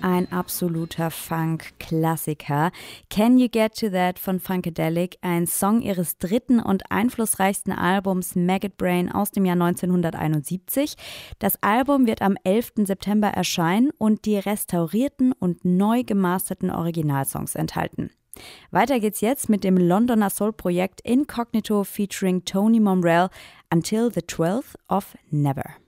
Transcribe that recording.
Ein absoluter Funk-Klassiker. Can You Get to That von Funkadelic, ein Song ihres dritten und einflussreichsten Albums Maggot Brain aus dem Jahr 1971. Das Album wird am 11. September erscheinen und die restaurierten und neu gemasterten Originalsongs enthalten. Weiter geht's jetzt mit dem Londoner Soul-Projekt Incognito featuring Tony Momrelle, Until the 12th of Never.